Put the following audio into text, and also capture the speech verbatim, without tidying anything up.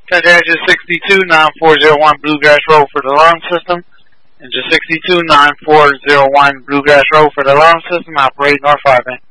Contact sixty-two nine four zero one Bluegrass Road for the alarm system. And just sixty-two nine four zero one Bluegrass Road for the alarm system. Operate North five.